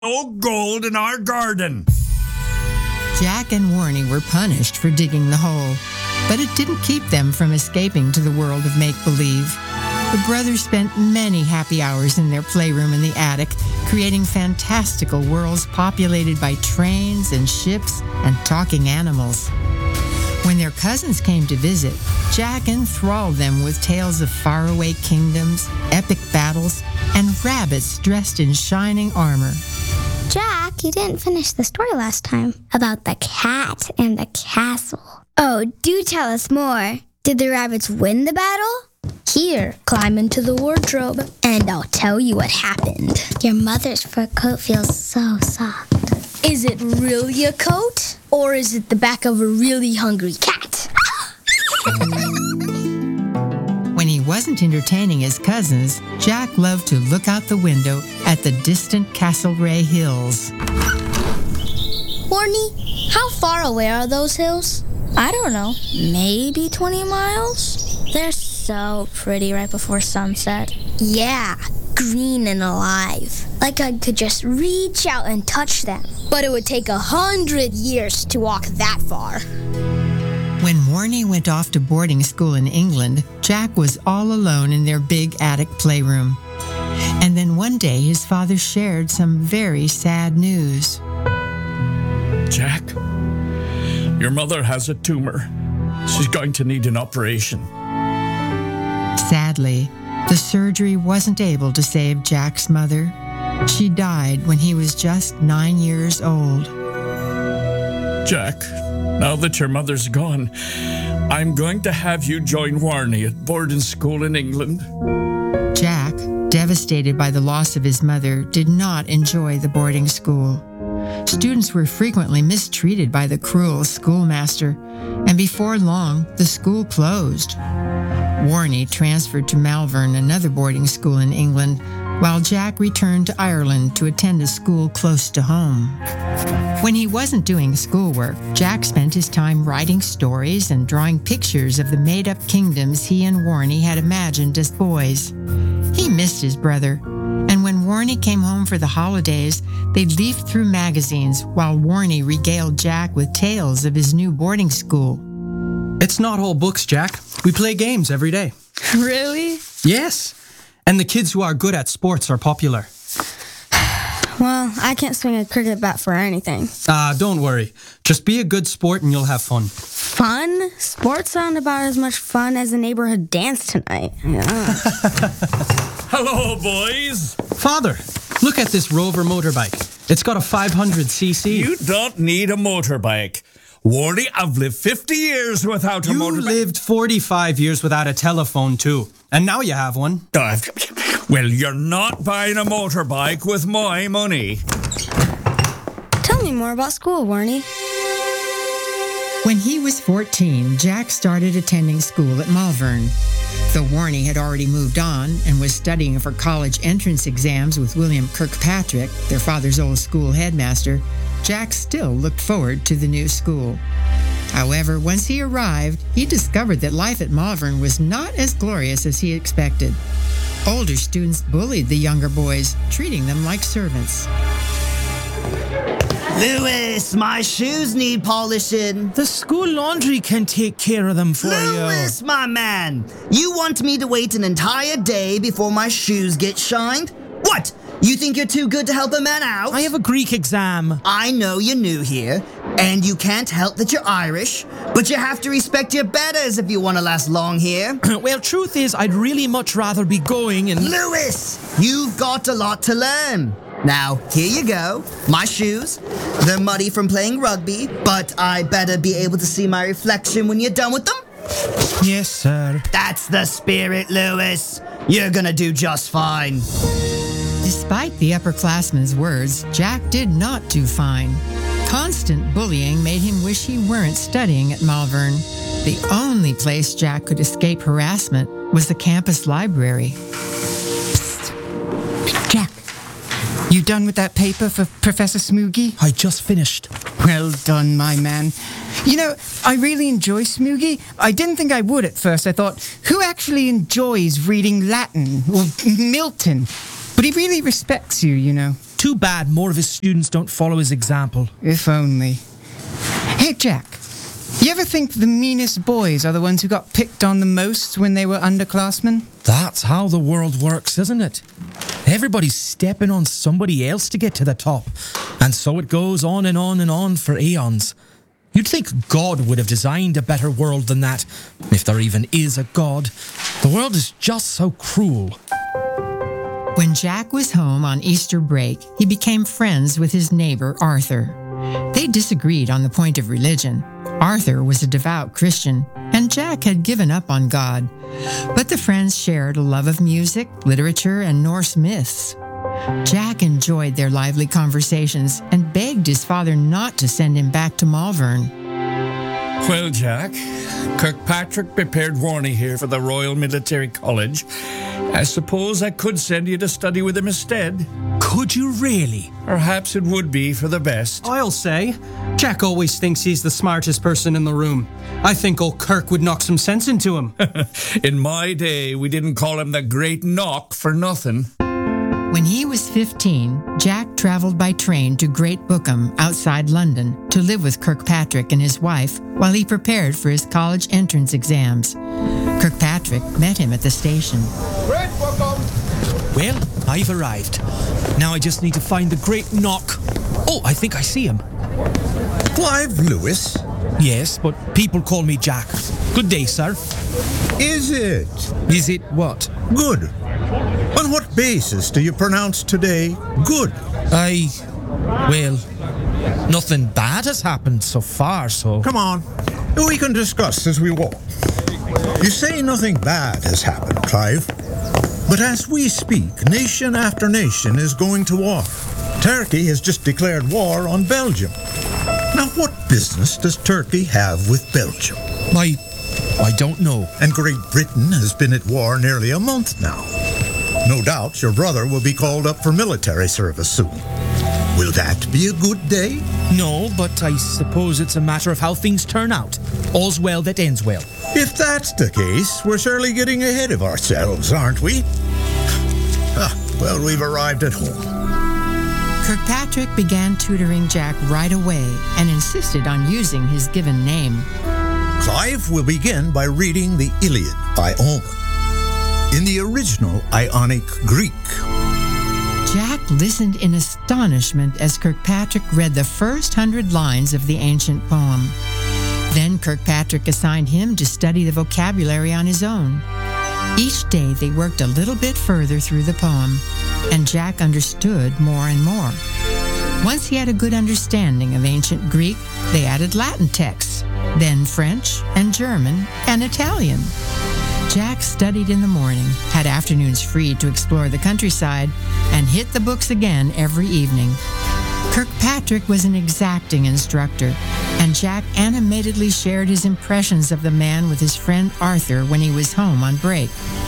No gold in our garden. Jack and Warnie were punished for digging the hole, but it didn't keep them from escaping to the world of make-believe. The brothers spent many happy hours in their playroom in the attic, creating fantastical worlds populated by trains and ships and talking animals. When their cousins came to visit, Jack enthralled them with tales of faraway kingdoms, epic battles, and rabbits dressed in shining armor. Jack, you didn't finish the story last time about the cat and the castle. Oh, do tell us more. Did the rabbits win the battle? Here, climb into the wardrobe, and I'll tell you what happened. Your mother's fur coat feels so soft. Is it really a coat? Or is it the back of a really hungry cat? When he wasn't entertaining his cousins, Jack loved to look out the window at the distant Castlereagh Hills. Warnie, how far away are those hills? I don't know, maybe 20 miles? They're so pretty right before sunset. Yeah, green and alive. Like I could just reach out and touch them. But it would take 100 years to walk that far. When Warnie went off to boarding school in England, Jack was all alone in their big attic playroom. And then one day his father shared some very sad news. Jack, your mother has a tumor. She's going to need an operation. Sadly, the surgery wasn't able to save Jack's mother. She died when he was just 9 years old. Jack, now that your mother's gone, I'm going to have you join Warnie at boarding school in England. Jack, devastated by the loss of his mother, did not enjoy the boarding school. Students were frequently mistreated by the cruel schoolmaster, and before long, the school closed. Warnie transferred to Malvern, another boarding school in England, while Jack returned to Ireland to attend a school close to home. When he wasn't doing schoolwork, Jack spent his time writing stories and drawing pictures of the made-up kingdoms he and Warnie had imagined as boys. He missed his brother, and when Warnie came home for the holidays, they leafed through magazines while Warnie regaled Jack with tales of his new boarding school. It's not all books, Jack. We play games every day. Really? Yes. And the kids who are good at sports are popular. Well, I can't swing a cricket bat for anything. Don't worry. Just be a good sport and you'll have fun. Fun? Sports sound about as much fun as a neighborhood dance tonight. Yeah. Hello, boys. Father, look at this Rover motorbike. It's got a 500cc. You don't need a motorbike. Warnie, I've lived 50 years without a motorbike. You lived 45 years without a telephone, too. And now you have one. Well, you're not buying a motorbike with my money. Tell me more about school, Warnie. When he was 14, Jack started attending school at Malvern. Though Warnie had already moved on and was studying for college entrance exams with William Kirkpatrick, their father's old school headmaster, Jack still looked forward to the new school. However, once he arrived, he discovered that life at Malvern was not as glorious as he expected. Older students bullied the younger boys, treating them like servants. Lewis, my shoes need polishing. The school laundry can take care of them for you. Lewis, my man, you want me to wait an entire day before my shoes get shined? What? You think you're too good to help a man out? I have a Greek exam. I know you're new here, and you can't help that you're Irish, but you have to respect your betters if you want to last long here. Well, truth is, I'd really much rather be going and... Lewis, you've got a lot to learn. Now, here you go. My shoes. They're muddy from playing rugby, but I better be able to see my reflection when you're done with them. Yes, sir. That's the spirit, Lewis. You're gonna do just fine. Despite the upperclassman's words, Jack did not do fine. Constant bullying made him wish he weren't studying at Malvern. The only place Jack could escape harassment was the campus library. Jack, you done with that paper for Professor Smoogie? I just finished. Well done, my man. You know, I really enjoy Smoogie. I didn't think I would at first. I thought, who actually enjoys reading Latin or Milton? But he really respects you, you know. Too bad more of his students don't follow his example. If only. Hey, Jack. You ever think the meanest boys are the ones who got picked on the most when they were underclassmen? That's how the world works, isn't it? Everybody's stepping on somebody else to get to the top. And so it goes on and on and on for eons. You'd think God would have designed a better world than that, if there even is a God. The world is just so cruel. When Jack was home on Easter break, he became friends with his neighbor, Arthur. They disagreed on the point of religion. Arthur was a devout Christian, and Jack had given up on God. But the friends shared a love of music, literature, and Norse myths. Jack enjoyed their lively conversations and begged his father not to send him back to Malvern. Well, Jack, Kirkpatrick prepared Warnie here for the Royal Military College. I suppose I could send you to study with him instead. Could you really? Perhaps it would be for the best. I'll say. Jack always thinks he's the smartest person in the room. I think old Kirk would knock some sense into him. In my day, we didn't call him the Great Knock for nothing. When he was 15, Jack traveled by train to Great Bookham outside London to live with Kirkpatrick and his wife while he prepared for his college entrance exams. Kirkpatrick met him at the station. Great Bookham! Well, I've arrived. Now I just need to find the Great Knock. Oh, I think I see him. Clive Lewis? Yes, but people call me Jack. Good day, sir. Is it? Is it what? Good. On what basis do you pronounce today good? Well, nothing bad has happened so far, so... Come on. We can discuss as we walk. You say nothing bad has happened, Clive. But as we speak, nation after nation is going to war. Turkey has just declared war on Belgium. Now, what business does Turkey have with Belgium? I don't know. And Great Britain has been at war nearly a month now. No doubt your brother will be called up for military service soon. Will that be a good day? No, but I suppose it's a matter of how things turn out. All's well that ends well. If that's the case, we're surely getting ahead of ourselves, aren't we? Well, we've arrived at home. Kirkpatrick began tutoring Jack right away and insisted on using his given name. Clive will begin by reading the Iliad by Ovid in the original Ionic Greek. Jack listened in astonishment as Kirkpatrick read the first 100 lines of the ancient poem. Then Kirkpatrick assigned him to study the vocabulary on his own. Each day they worked a little bit further through the poem, and Jack understood more and more. Once he had a good understanding of ancient Greek, they added Latin texts, then French and German and Italian. Jack studied in the morning, had afternoons free to explore the countryside, and hit the books again every evening. Kirkpatrick was an exacting instructor, and Jack animatedly shared his impressions of the man with his friend Arthur when he was home on break.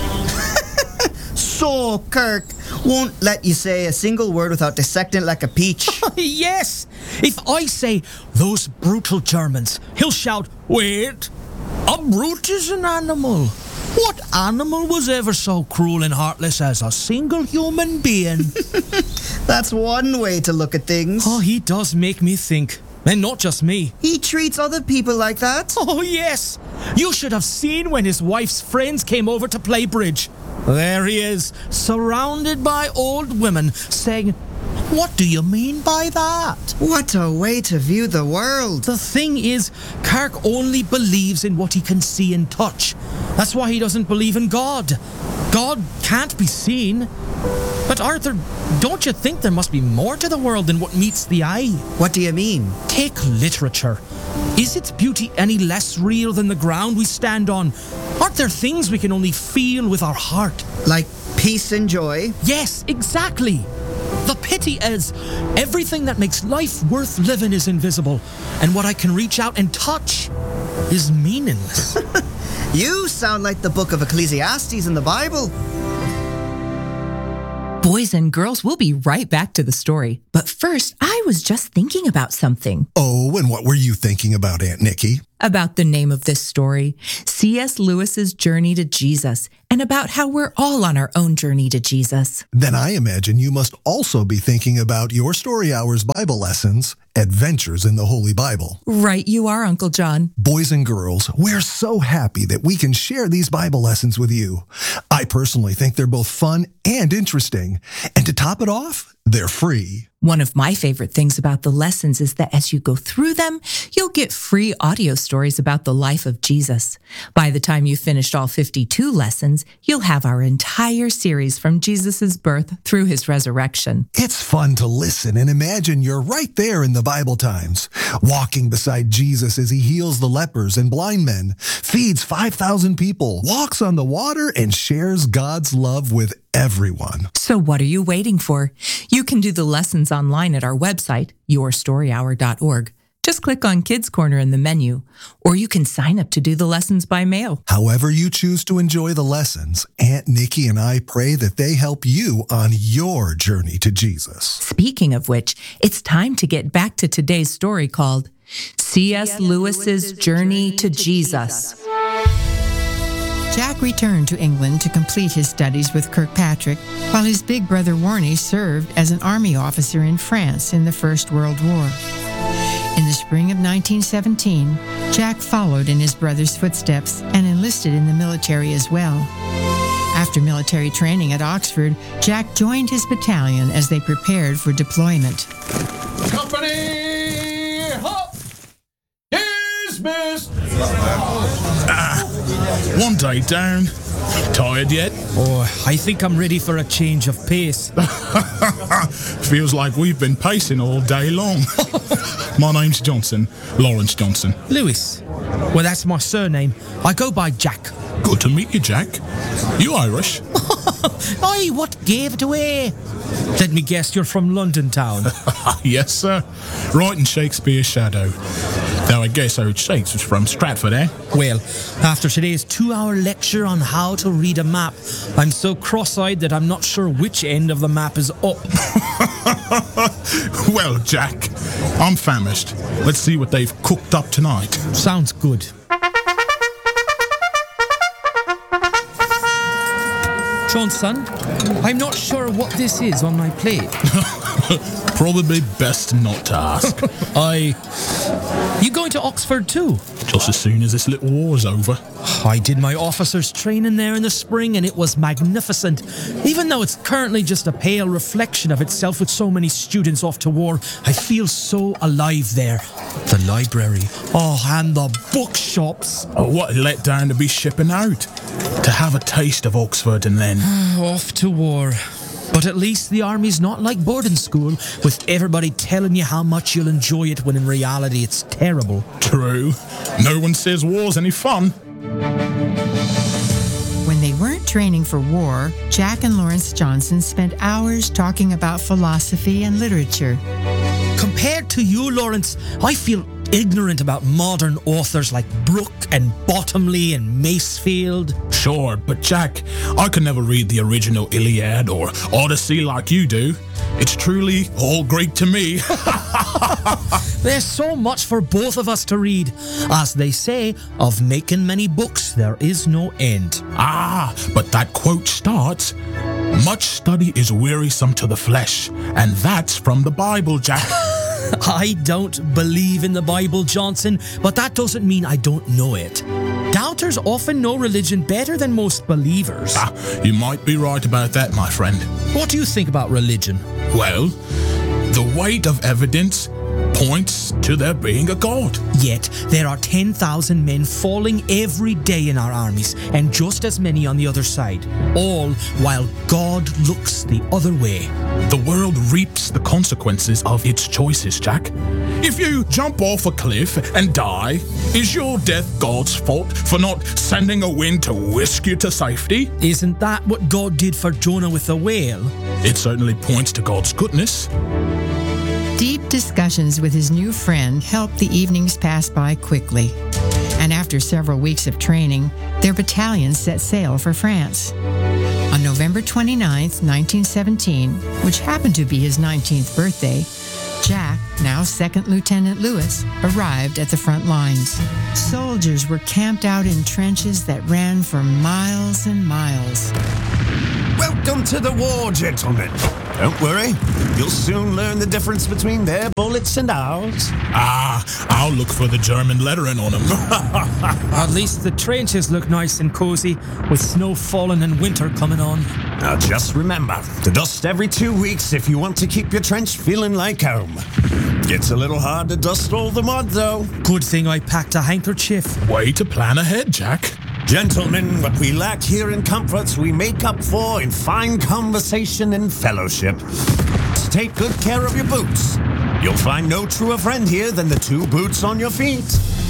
So, Kirk won't let you say a single word without dissecting it like a peach. Yes! If I say, those brutal Germans, he'll shout, wait, a brute is an animal. What animal was ever so cruel and heartless as a single human being? That's one way to look at things. Oh, he does make me think. And not just me. He treats other people like that? Oh, yes. You should have seen when his wife's friends came over to play bridge. There he is, surrounded by old women, saying, what do you mean by that? What a way to view the world. The thing is, Kirk only believes in what he can see and touch. That's why he doesn't believe in God. God can't be seen. But Arthur, don't you think there must be more to the world than what meets the eye? What do you mean? Take literature. Is its beauty any less real than the ground we stand on? Aren't there things we can only feel with our heart? Like peace and joy? Yes, exactly. The pity is, everything that makes life worth living is invisible, and what I can reach out and touch is meaningless. You sound like the book of Ecclesiastes in the Bible. Boys and girls, we'll be right back to the story. But first, I was just thinking about something. Oh, and what were you thinking about, Aunt Nikki? About the name of this story, C.S. Lewis's Journey to Jesus, and about how we're all on our own journey to Jesus. Then I imagine you must also be thinking about your Story Hours Bible lessons, Adventures in the Holy Bible. Right you are, Uncle John. Boys and girls, we're so happy that we can share these Bible lessons with you. I personally think they're both fun and interesting. And to top it off, they're free. One of my favorite things about the lessons is that as you go through them, you'll get free audio stories about the life of Jesus. By the time you've finished all 52 lessons, you'll have our entire series from Jesus' birth through his resurrection. It's fun to listen and imagine you're right there in the Bible times, walking beside Jesus as he heals the lepers and blind men, feeds 5,000 people, walks on the water, and shares God's love with everyone. So what are you waiting for? You can do the lessons online at our website, yourstoryhour.org. Just click on Kids Corner in the menu, or you can sign up to do the lessons by mail. However you choose to enjoy the lessons, Aunt Nikki and I pray that they help you on your journey to Jesus. Speaking of which, it's time to get back to today's story called C.S. Lewis's Journey to Jesus. Jack returned to England to complete his studies with Kirkpatrick, while his big brother Warnie served as an army officer in France in the First World War. In the spring of 1917, Jack followed in his brother's footsteps and enlisted in the military as well. After military training at Oxford, Jack joined his battalion as they prepared for deployment. Company! Hop! Dismissed! One day down. Tired yet? Oh, I think I'm ready for a change of pace. Feels like we've been pacing all day long. My name's Johnson, Lawrence Johnson. Lewis. Well, that's my surname. I go by Jack. Good to meet you, Jack. You Irish? Aye, what gave it away? Let me guess, you're from London town. Yes, sir. Right in Shakespeare's shadow. Though I guess old Shakes was from Stratford, eh? Well, after today's 2-hour lecture on how to read a map, I'm so cross-eyed that I'm not sure which end of the map is up. Well, Jack, I'm famished. Let's see what they've cooked up tonight. Sounds good. Johnson, I'm not sure what this is on my plate. Probably best not to ask. You going to Oxford too? Just as soon as this little war's over. I did my officer's training there in the spring and it was magnificent. Even though it's currently just a pale reflection of itself with so many students off to war, I feel so alive there. The library, and the bookshops. Oh, what a letdown to be shipping out. To have a taste of Oxford and then... off to war. But at least the army's not like boarding school, with everybody telling you how much you'll enjoy it when in reality it's terrible. True. No one says war's any fun. When they weren't training for war, Jack and Lawrence Johnson spent hours talking about philosophy and literature. Compared to you, Lawrence, I feel ignorant about modern authors like Brooke and Bottomley and Masefield. Sure, but Jack, I could never read the original Iliad or Odyssey like you do. It's truly all Greek to me. There's so much for both of us to read. As they say, of making many books, there is no end. But that quote starts, "Much study is wearisome to the flesh," and that's from the Bible, Jack. I don't believe in the Bible, Johnson, but that doesn't mean I don't know it. Doubters often know religion better than most believers. You might be right about that, my friend. What do you think about religion? Well, the weight of evidence points to there being a God. Yet, there are 10,000 men falling every day in our armies, and just as many on the other side, all while God looks the other way. The world reaps the consequences of its choices, Jack. If you jump off a cliff and die, is your death God's fault for not sending a wind to whisk you to safety? Isn't that what God did for Jonah with the whale? It certainly points to God's goodness. Deep discussions with his new friend helped the evenings pass by quickly. And after several weeks of training, their battalion set sail for France. On November 29, 1917, which happened to be his 19th birthday, Jack, now 2nd Lieutenant Lewis, arrived at the front lines. Soldiers were camped out in trenches that ran for miles and miles. Welcome to the war, gentlemen. Don't worry, you'll soon learn the difference between their bullets and ours. I'll look for the German lettering on them. At least the trenches look nice and cozy, with snow falling and winter coming on. Now just remember, to dust every 2 weeks if you want to keep your trench feeling like home. Gets a little hard to dust all the mud, though. Good thing I packed a handkerchief. Way to plan ahead, Jack. Gentlemen, what we lack here in comforts, we make up for in fine conversation and fellowship. So take good care of your boots. You'll find no truer friend here than the 2 boots on your feet.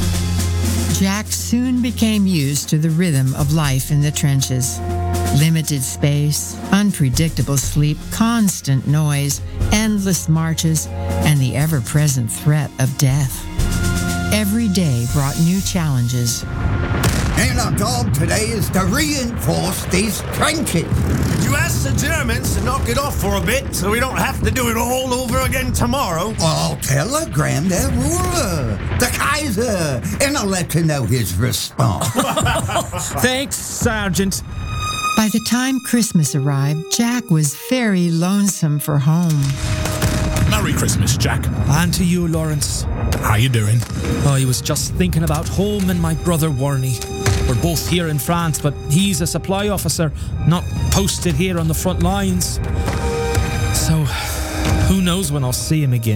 Jack soon became used to the rhythm of life in the trenches. Limited space, unpredictable sleep, constant noise, endless marches, and the ever-present threat of death. Every day brought new challenges. And our job today is to reinforce these trenches. Did you ask the Germans to knock it off for a bit so we don't have to do it all over again tomorrow? I'll telegram their ruler, the Kaiser, and I'll let you know his response. Thanks, Sergeant. By the time Christmas arrived, Jack was very lonesome for home. Merry Christmas, Jack. And to you, Lawrence. How you doing? I was just thinking about home and my brother Warnie. We're both here in France, but he's a supply officer, not posted here on the front lines. So, who knows when I'll see him again?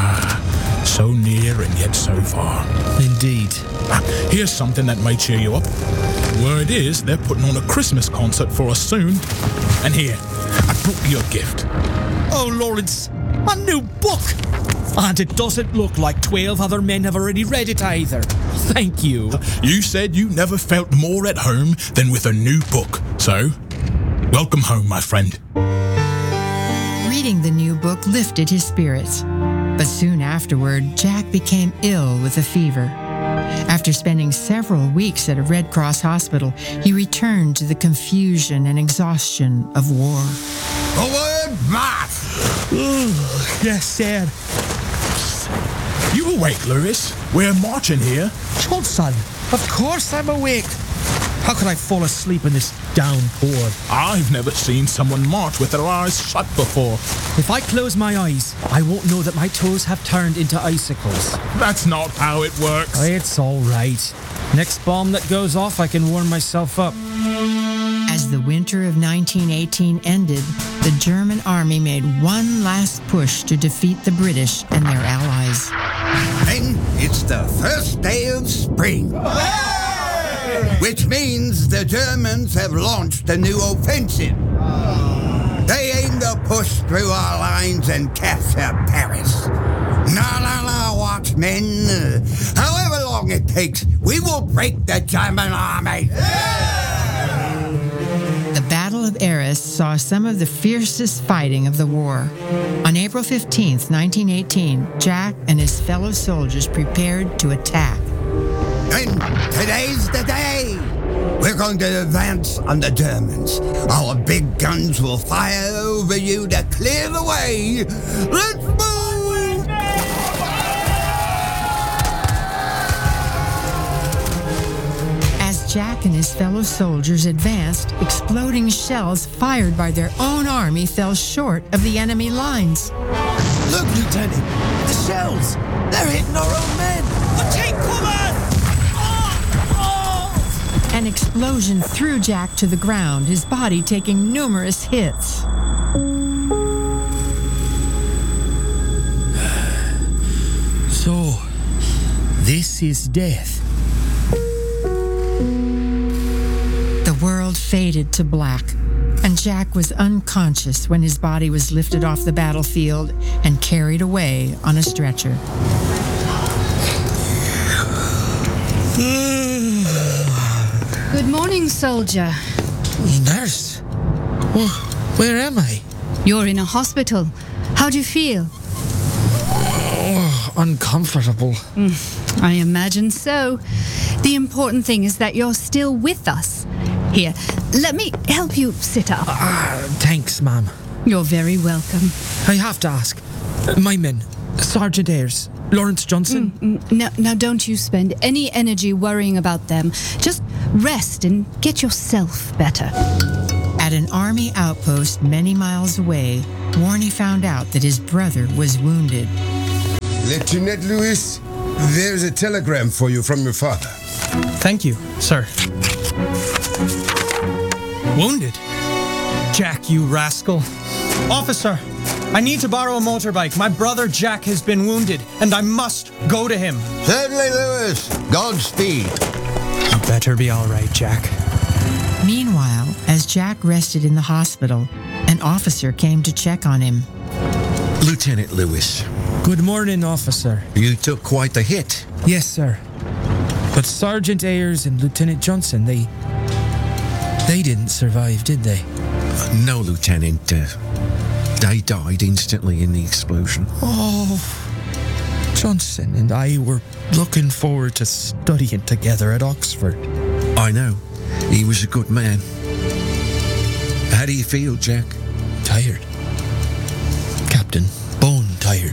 So near and yet so far. Indeed. Here's something that may cheer you up. Word is, they're putting on a Christmas concert for us soon. And here, I brought you a gift. Oh, Lawrence, a new book! And it doesn't look like 12 other men have already read it either. Thank you. You said you never felt more at home than with a new book. So, welcome home, my friend. Reading the new book lifted his spirits. But soon afterward, Jack became ill with a fever. After spending several weeks at a Red Cross hospital, he returned to the confusion and exhaustion of war. Forward march! Yes, sir. You awake, Lewis? We're marching here. Johnson, of course I'm awake. How could I fall asleep in this downpour? I've never seen someone march with their eyes shut before. If I close my eyes, I won't know that my toes have turned into icicles. That's not how it works. It's all right. Next bomb that goes off, I can warm myself up. As the winter of 1918 ended, the German army made one last push to defeat the British and their allies. And it's the first day of spring. Which means the Germans have launched a new offensive. They aim to push through our lines and capture Paris. No, watchmen. However long it takes, we will break the German army. The Battle of Arras saw some of the fiercest fighting of the war. On April 15th, 1918, Jack and his fellow soldiers prepared to attack. And today's the day. We're going to advance on the Germans. Our big guns will fire over you to clear the way. Let's move! As Jack and his fellow soldiers advanced, exploding shells fired by their own army fell short of the enemy lines. Look, Lieutenant, the shells. They're hitting our own men. Take cover! An explosion threw Jack to the ground, his body taking numerous hits. So, this is death. The world faded to black, and Jack was unconscious when his body was lifted off the battlefield and carried away on a stretcher. Good morning, soldier. Nurse? Where am I? You're in a hospital. How do you feel? Uncomfortable. I imagine so. The important thing is that you're still with us. Here, let me help you sit up. Thanks, ma'am. You're very welcome. I have to ask. My men, Sergeant Ayres, Lawrence Johnson. Now, don't you spend any energy worrying about them. Just rest and get yourself better. At an army outpost many miles away, Warney found out that his brother was wounded. Lieutenant Lewis, there's a telegram for you from your father. Thank you, sir. Wounded? Jack, you rascal. Officer, I need to borrow a motorbike. My brother Jack has been wounded, and I must go to him. Certainly, Lewis. Godspeed. You better be all right, Jack. Meanwhile, as Jack rested in the hospital, an officer came to check on him. Lieutenant Lewis. Good morning, officer. You took quite the hit. Yes, sir. But Sergeant Ayres and Lieutenant Johnson, they didn't survive, did they? No, Lieutenant. They died instantly in the explosion. Oh, Johnson and I were looking forward to studying together at Oxford. I know. He was a good man. How do you feel, Jack? Tired. Captain, bone tired.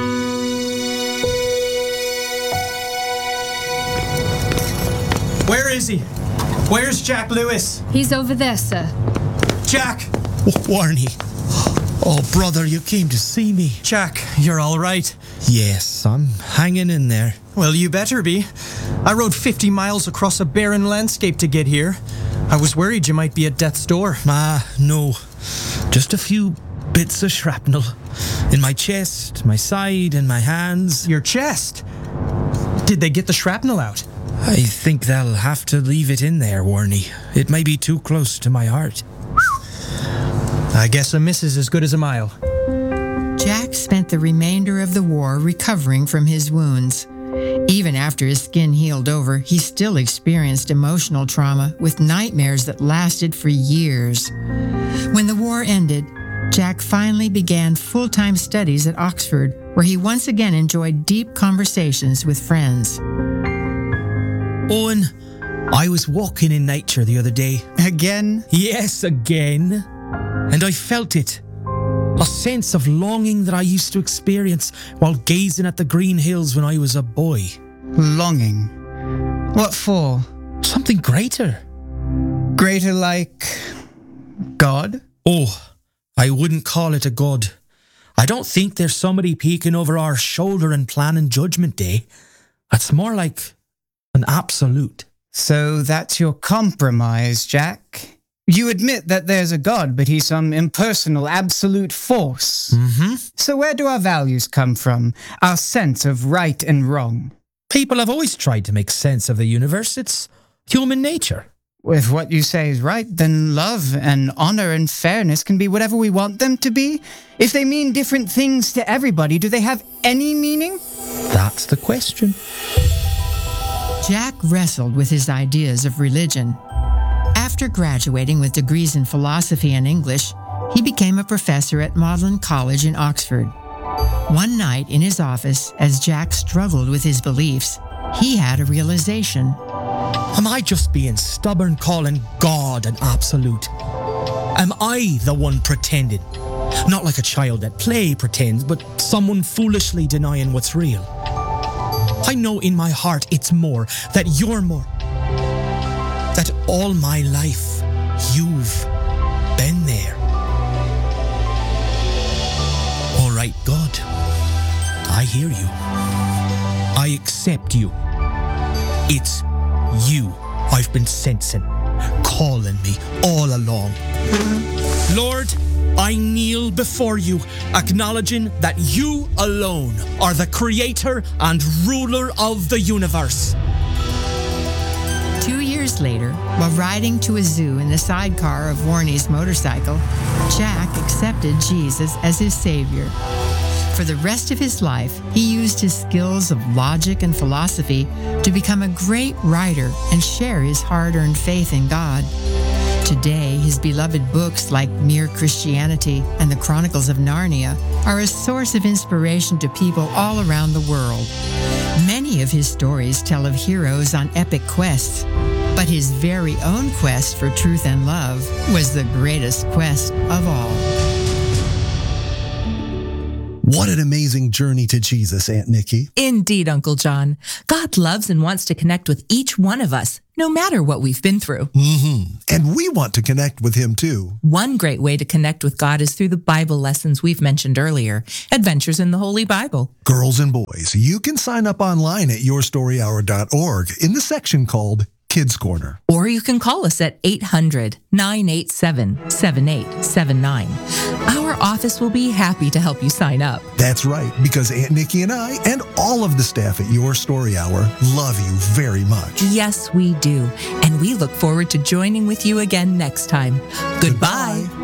Where is he? Where's Jack Lewis? He's over there, sir. Jack! Warney. Oh, brother, you came to see me. Jack, you're all right? Yes, I'm hanging in there. Well, you better be. I rode 50 miles across a barren landscape to get here. I was worried you might be at death's door. No. Just a few bits of shrapnel. In my chest, my side, and my hands. Your chest? Did they get the shrapnel out? I think they'll have to leave it in there, Warney. It may be too close to my heart. I guess a miss is as good as a mile. Jack spent the remainder of the war recovering from his wounds. Even after his skin healed over, he still experienced emotional trauma with nightmares that lasted for years. When the war ended, Jack finally began full-time studies at Oxford, where he once again enjoyed deep conversations with friends. Owen, I was walking in nature the other day. Again? Yes, again. And I felt it. A sense of longing that I used to experience while gazing at the green hills when I was a boy. Longing? What for? Something greater. Greater like God? Oh, I wouldn't call it a god. I don't think there's somebody peeking over our shoulder and planning Judgment Day. It's more like an absolute. So that's your compromise, Jack? You admit that there's a God, but he's some impersonal, absolute force. Mm-hmm. So where do our values come from? Our sense of right and wrong? People have always tried to make sense of the universe. It's human nature. If what you say is right, then love and honor and fairness can be whatever we want them to be. If they mean different things to everybody, do they have any meaning? That's the question. Jack wrestled with his ideas of religion. After graduating with degrees in philosophy and English, he became a professor at Magdalen College in Oxford. One night in his office, as Jack struggled with his beliefs, he had a realization. Am I just being stubborn calling God an absolute? Am I the one pretending? Not like a child at play pretends, but someone foolishly denying what's real. I know in my heart it's more, that you're more. That all my life, you've been there. All right, God, I hear you. I accept you. It's you I've been sensing, calling me all along. Lord, I kneel before you, acknowledging that you alone are the creator and ruler of the universe. 2 years later, while riding to a zoo in the sidecar of Warney's motorcycle, Jack accepted Jesus as his savior. For the rest of his life, he used his skills of logic and philosophy to become a great writer and share his hard-earned faith in God. Today, his beloved books like Mere Christianity and the Chronicles of Narnia are a source of inspiration to people all around the world. Many of his stories tell of heroes on epic quests, but his very own quest for truth and love was the greatest quest of all. What an amazing journey to Jesus, Aunt Nikki. Indeed, Uncle John. God loves and wants to connect with each one of us, no matter what we've been through. And we want to connect with him too. One great way to connect with God is through the Bible lessons we've mentioned earlier, Adventures in the Holy Bible. Girls and boys, you can sign up online at yourstoryhour.org in the section called Kids Corner. Or you can call us at 800-987-7879. Our office will be happy to help you sign up. That's right, because Aunt Nikki and I and all of the staff at Your Story Hour love you very much. Yes, we do. And we look forward to joining with you again next time. Goodbye.